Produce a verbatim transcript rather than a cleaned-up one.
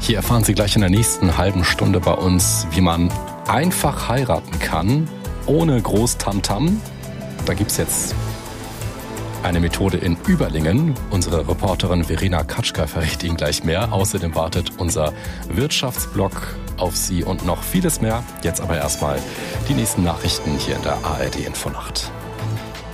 Hier erfahren Sie gleich in der nächsten halben Stunde bei uns, wie man einfach heiraten kann, ohne groß Tamtam. Da gibt es jetzt eine Methode in Überlingen. Unsere Reporterin Verena Katschka verrät Ihnen gleich mehr. Außerdem wartet unser Wirtschaftsblog auf Sie und noch vieles mehr. Jetzt aber erstmal die nächsten Nachrichten hier in der A R D Infonacht.